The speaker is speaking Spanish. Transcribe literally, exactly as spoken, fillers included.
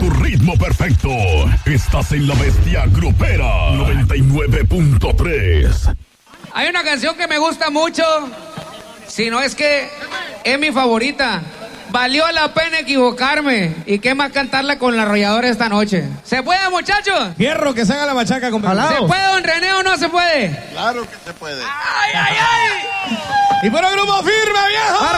tu ritmo perfecto. Estás en La Bestia Grupera noventa y nueve punto tres. Hay una canción que me gusta mucho, si no es que es mi favorita. Valió la pena equivocarme. ¿Y qué más cantarla con la arrolladora esta noche? ¿Se puede, muchachos? Fierro, que se haga la machaca, compadre. ¿Se puede, don René, o no se puede? Claro que se puede. ¡Ay, ay, ay! Y por el grupo firme, viejo.